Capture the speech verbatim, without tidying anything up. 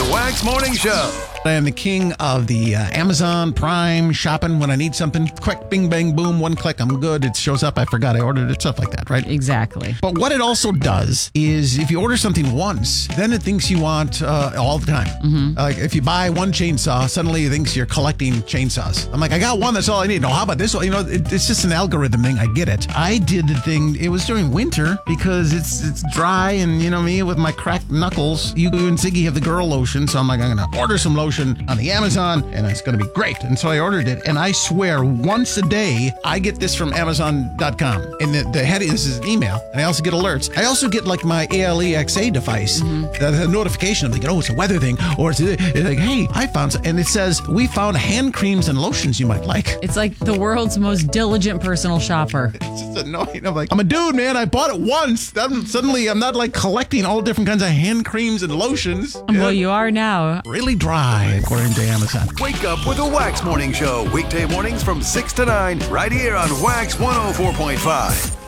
Wax Morning Show. I am the king of the uh, Amazon Prime shopping. When I need something, quick, bing, bang, boom, one click, I'm good. It shows up. I forgot I ordered it, stuff like that, right? Exactly. But what it also does is if you order something once, then it thinks you want uh, all the time. Mm-hmm. Like if you buy one chainsaw, suddenly it thinks you're collecting chainsaws. I'm like, I got one, that's all I need. No, how about this one? You know, it, it's just an algorithm thing. I get it. I did the thing, it was during winter because it's it's dry and, you know me, with my cracked knuckles, you and Ziggy have the girl lotion. So I'm like, I'm going to order some lotion on the Amazon and it's going to be great. And so I ordered it. And I swear once a day, I get this from Amazon dot com. And the, the heading, this is an email. And I also get alerts. I also get like my A L E X A device, mm-hmm. the, the notification of like, oh, it's a weather thing. Or it's, it's like, hey, I found some. And it says, we found hand creams and lotions you might like. It's like the world's most diligent personal shopper. It's just annoying. I'm like, I'm a dude, man. I bought it once. I'm, suddenly, I'm not like collecting all different kinds of hand creams and lotions. Well, you are now. Really dry, according to Amazon. Wake up with a Wax Morning Show. Weekday mornings from six to nine, right here on Wax one oh four point five.